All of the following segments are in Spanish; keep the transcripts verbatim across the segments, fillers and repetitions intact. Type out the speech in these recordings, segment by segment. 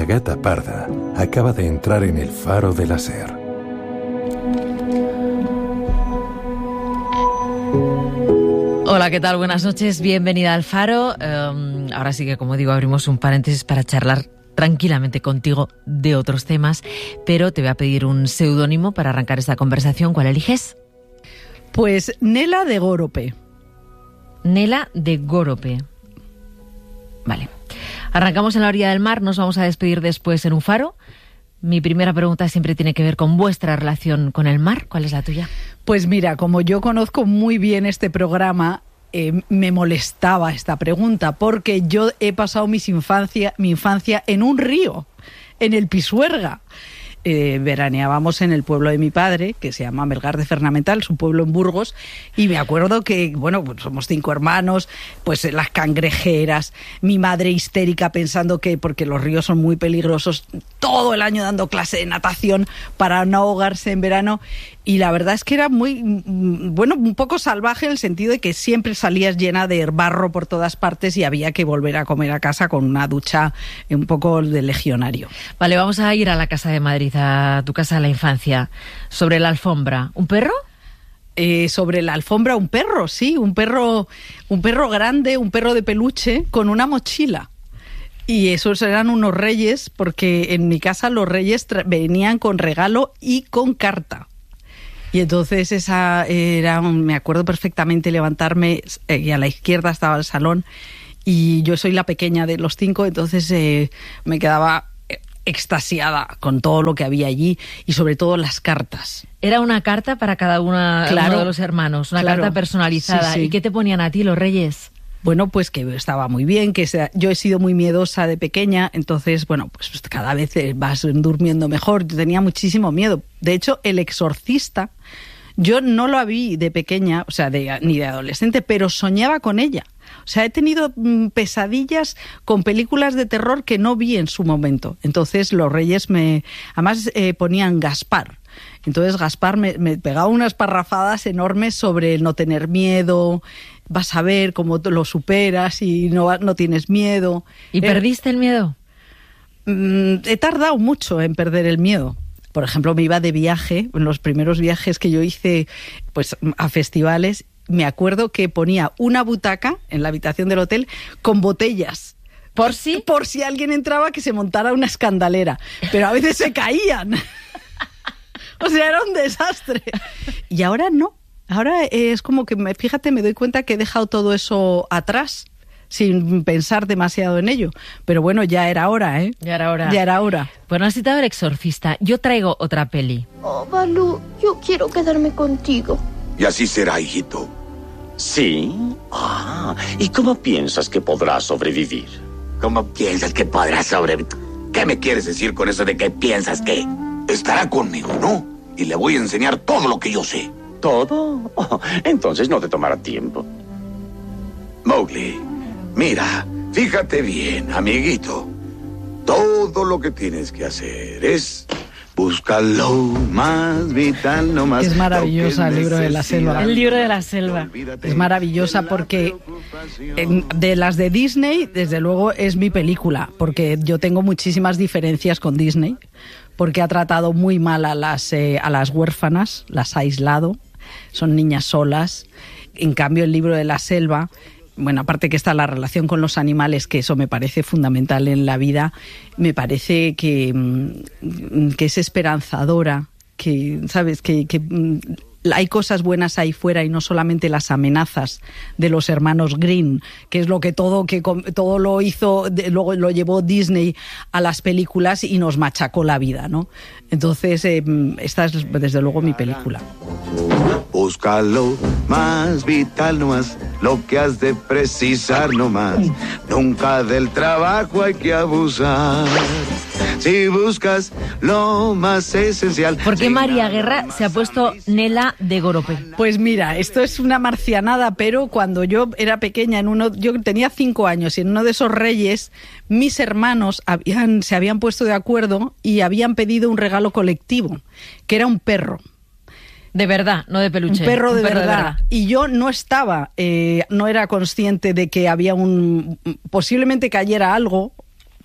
gata parda acaba de entrar en el faro de la SER. Hola, ¿qué tal? Buenas noches, bienvenida al Faro. Um, ahora sí que, como digo, abrimos un paréntesis para charlar tranquilamente contigo de otros temas, pero te voy a pedir un seudónimo para arrancar esta conversación. ¿Cuál eliges? Pues Nela de Górope. Nela de Górope. Vale. Arrancamos en la orilla del mar, nos vamos a despedir después en un faro. Mi primera pregunta siempre tiene que ver con vuestra relación con el mar. ¿Cuál es la tuya? Pues mira, como yo conozco muy bien este programa, eh, me molestaba esta pregunta porque yo he pasado mis infancia, mi infancia en un río, en el Pisuerga. Eh, veraneábamos en el pueblo de mi padre, que se llama Melgar de Fernamental, es un pueblo en Burgos, y me acuerdo que, bueno, pues somos cinco hermanos, pues las cangrejeras, mi madre histérica pensando que, porque los ríos son muy peligrosos, todo el año dando clase de natación para no ahogarse en verano, y la verdad es que era muy, bueno, un poco salvaje en el sentido de que siempre salías llena de barro por todas partes y había que volver a comer a casa con una ducha un poco de legionario. Vale, vamos a ir a la casa de Madrid, a tu casa de la infancia. Sobre la alfombra, ¿un perro? Eh, sobre la alfombra un perro, sí, un perro, un perro grande, un perro de peluche con una mochila. Y esos eran unos reyes, porque en mi casa los reyes tra- venían con regalo y con carta. Y entonces esa era, un, me acuerdo perfectamente levantarme, eh, y a la izquierda estaba el salón, y yo soy la pequeña de los cinco, entonces eh, me quedaba extasiada con todo lo que había allí y sobre todo las cartas. Era una carta para cada una, claro, uno de los hermanos, una claro, carta personalizada. Sí, sí. ¿Y qué te ponían a ti los reyes? Bueno, pues que estaba muy bien, que sea, yo he sido muy miedosa de pequeña, entonces, bueno, pues cada vez vas durmiendo mejor. Yo tenía muchísimo miedo. De hecho, El Exorcista, yo no lo vi de pequeña, o sea, de, ni de adolescente, pero soñaba con ella. O sea, he tenido mm, pesadillas con películas de terror que no vi en su momento. Entonces los reyes me... Además eh, ponían Gaspar. Entonces Gaspar me, me pegaba unas parrafadas enormes sobre el no tener miedo, vas a ver cómo lo superas y no, no tienes miedo. ¿Y eh, perdiste el miedo? Mm, he tardado mucho en perder el miedo. Por ejemplo, me iba de viaje, en los primeros viajes que yo hice pues a festivales, me acuerdo que ponía una butaca en la habitación del hotel con botellas. ¿Por si? Por si alguien entraba, que se montara una escandalera. Pero a veces se caían. O sea, era un desastre. Y ahora no. Ahora es como que, me, fíjate, me doy cuenta que he dejado todo eso atrás, sin pensar demasiado en ello. Pero bueno, ya era hora, ¿eh? Ya era hora. Ya era hora. Bueno, has citado El Exorcista. Yo traigo otra peli. Oh, Balú, yo quiero quedarme contigo. Y así será, hijito. ¿Sí? Ah, ¿y cómo piensas que podrás sobrevivir? ¿Cómo piensas que podrás sobrevivir? ¿Qué me quieres decir con eso de que piensas que estará conmigo, no? Y le voy a enseñar todo lo que yo sé. ¿Todo? Oh, entonces no te tomará tiempo. Mowgli, mira, fíjate bien, amiguito. Todo lo que tienes que hacer es... Búscalo más vital, no más. Es maravillosa el libro de la selva. El libro de la selva. Es maravillosa porque eh, de las de Disney, desde luego, es mi película. Porque yo tengo muchísimas diferencias con Disney. Porque ha tratado muy mal a las, eh, a las huérfanas, las ha aislado. Son niñas solas. En cambio, el libro de la selva... Bueno, aparte que está la relación con los animales, que eso me parece fundamental en la vida, me parece que, que es esperanzadora, que, ¿sabes?, que, que hay cosas buenas ahí fuera y no solamente las amenazas de los hermanos Green, que es lo que todo, que todo lo hizo, luego lo llevó Disney a las películas y nos machacó la vida, ¿no? Entonces, eh, esta es desde luego mi película. Búscalo más vital, no más lo que has de precisar, no más. Nunca del trabajo hay que abusar. Si buscas lo más esencial. ¿Por qué María Guerra se ha puesto Nela de Górope? Pues mira, esto es una marcianada, pero cuando yo era pequeña, en uno, yo tenía cinco años y en uno de esos reyes, mis hermanos habían, se habían puesto de acuerdo y habían pedido un regalo colectivo, que era un perro. De verdad, no de peluche. Un perro, de, un perro verdad. de verdad. Y yo no estaba, eh, no era consciente de que había un... Posiblemente cayera algo,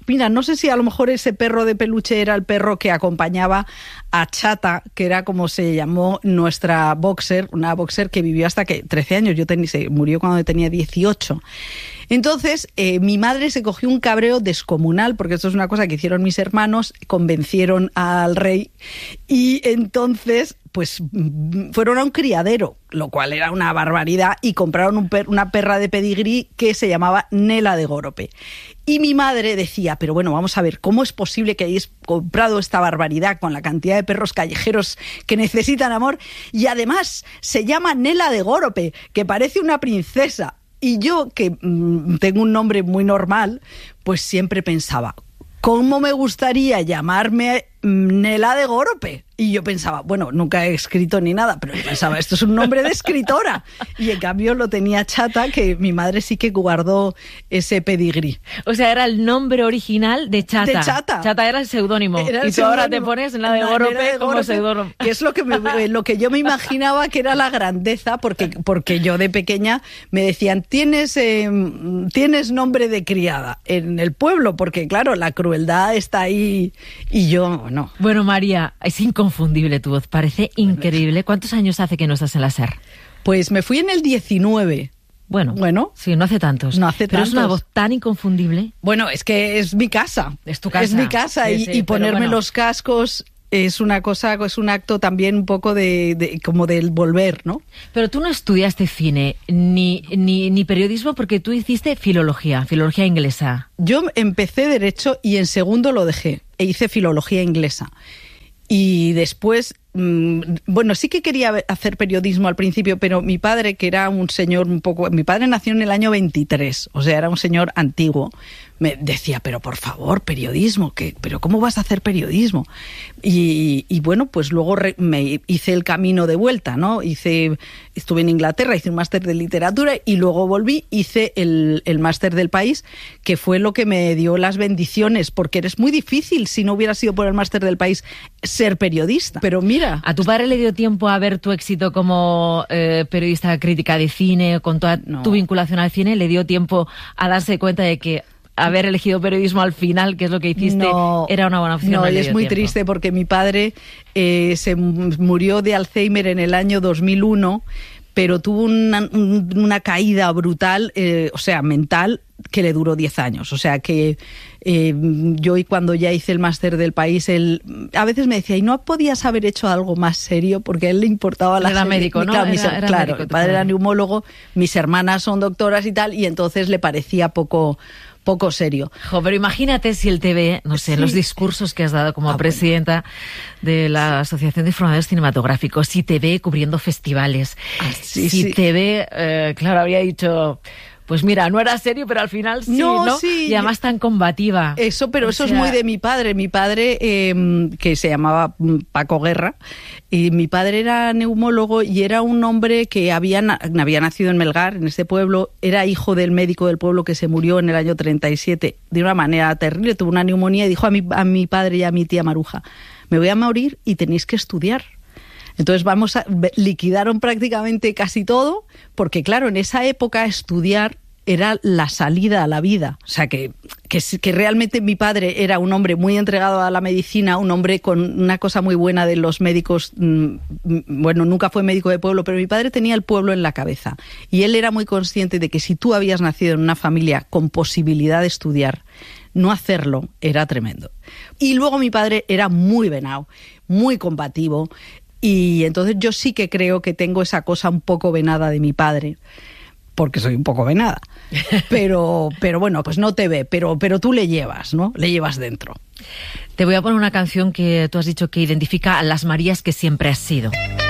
mira, no sé si a lo mejor ese perro de peluche era el perro que acompañaba a Chata, que era como se llamó nuestra boxer, una boxer que vivió hasta que trece años, yo ten, se murió cuando tenía dieciocho. Entonces, eh, mi madre se cogió un cabreo descomunal, porque esto es una cosa que hicieron mis hermanos, convencieron al rey, y entonces, pues, fueron a un criadero, lo cual era una barbaridad, y compraron un per- una perra de pedigrí que se llamaba Nela de Gorope. Y mi madre decía, pero bueno, vamos a ver, ¿cómo es posible que hayáis comprado esta barbaridad con la cantidad de perros callejeros que necesitan amor? Y además, se llama Nela de Gorope, que parece una princesa. Y yo, que mmm, tengo un nombre muy normal, pues siempre pensaba, ¿cómo me gustaría llamarme Nela de Gorope? Y yo pensaba, bueno, nunca he escrito ni nada, pero yo pensaba, esto es un nombre de escritora. Y en cambio lo tenía Chata, que mi madre sí que guardó ese pedigrí. O sea, era el nombre original de Chata. De Chata. Chata era el seudónimo. Era el y tú ahora te seudónimo. pones en la de Gorope, Nela de como Gorope, seudónimo. que es lo que, me, lo que yo me imaginaba que era la grandeza, porque, porque yo de pequeña me decían, tienes, eh, tienes nombre de criada en el pueblo, porque claro, la crueldad está ahí y yo no. Bueno, María, es inconfundible tu voz, parece increíble. ¿Cuántos años hace que no estás en la SER? Pues me fui en el diecinueve. Bueno, bueno, sí, no hace tantos. No hace pero tantos. es una voz tan inconfundible. Bueno, es que es mi casa. Es tu casa. Es mi casa sí, y, sí, y ponerme bueno. los cascos es una cosa, es un acto también un poco de, de como del volver, ¿no? Pero tú no estudiaste cine ni, ni, ni periodismo porque tú hiciste filología, filología inglesa. Yo empecé Derecho y en segundo lo dejé e hice Filología Inglesa. Y después, mmm, bueno, sí que quería hacer periodismo al principio, pero mi padre, que era un señor un poco... Mi padre nació en el año veintitrés, o sea, era un señor antiguo. Me decía, pero por favor, periodismo, ¿qué? ¿Pero cómo vas a hacer periodismo? Y, y bueno, pues luego re, me hice el camino de vuelta, ¿no? Hice, estuve en Inglaterra, hice un máster de literatura y luego volví, hice el, el máster del país, que fue lo que me dio las bendiciones, porque eres muy difícil, si no hubiera sido por el máster del país, ser periodista. Pero mira... ¿A tu padre le dio tiempo a ver tu éxito como eh, periodista crítica de cine, con toda no. tu vinculación al cine? ¿Le dio tiempo a darse cuenta de que haber elegido periodismo al final, que es lo que hiciste, no, era una buena opción? No, no y es muy tiempo. triste porque mi padre eh, se murió de Alzheimer en el año dos mil uno, pero tuvo una, una caída brutal, eh, o sea, mental, que le duró diez años. O sea que eh, yo, y cuando ya hice el máster del país, él a veces me decía, ¿y no podías haber hecho algo más serio? Porque a él le importaba la... Era médico, ¿no? Claro, era, mis, era claro médico, mi padre era neumólogo, mis hermanas son doctoras y tal, y entonces le parecía poco... poco serio. Jo, pero imagínate si él te ve, no sé, sí. los discursos que has dado como ah, presidenta bueno. de la Asociación de Informadores Cinematográficos, si te ve cubriendo festivales, ah, sí, si sí. te ve, eh, claro, habría dicho... Pues mira, no era serio, pero al final sí, ¿no? ¿no? Sí. Y además tan combativa. Eso, pero o eso sea... es muy de mi padre. Mi padre, eh, que se llamaba Paco Guerra, y mi padre era neumólogo y era un hombre que había, había nacido en Melgar, en este pueblo, era hijo del médico del pueblo que se murió en el año treinta y siete de una manera terrible, tuvo una neumonía y dijo a mi, a mi padre y a mi tía Maruja, me voy a morir y tenéis que estudiar. Entonces vamos a liquidaron prácticamente casi todo, porque claro, en esa época estudiar era la salida a la vida. O sea, que, que, que realmente mi padre era un hombre muy entregado a la medicina, un hombre con una cosa muy buena de los médicos. Mmm, bueno, nunca fue médico de pueblo, pero mi padre tenía el pueblo en la cabeza. Y él era muy consciente de que si tú habías nacido en una familia con posibilidad de estudiar, no hacerlo era tremendo. Y luego mi padre era muy venao, muy combativo. Y entonces yo sí que creo que tengo esa cosa un poco venada de mi padre, porque soy un poco venada. Pero, pero bueno, pues no te ve, pero, pero tú le llevas, ¿no? Le llevas dentro. Te voy a poner una canción que tú has dicho que identifica a las Marías que siempre has sido.